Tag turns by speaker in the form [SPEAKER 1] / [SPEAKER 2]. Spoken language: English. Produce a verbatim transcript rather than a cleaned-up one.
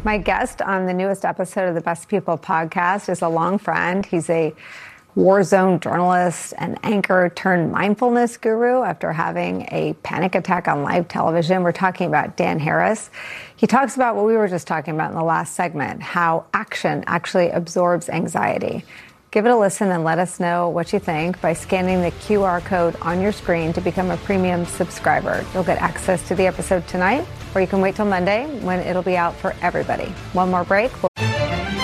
[SPEAKER 1] My guest on the newest episode of the Best People podcast is a long friend. He's a war zone journalist and anchor turned mindfulness guru after having a panic attack on live television. We're talking about Dan Harris. He talks about what we were just talking about in the last segment, how action actually absorbs anxiety. Give it a listen and let us know what you think by scanning the Q R code on your screen to become a premium subscriber. You'll get access to the episode tonight, or you can wait till Monday when it'll be out for everybody. One more break.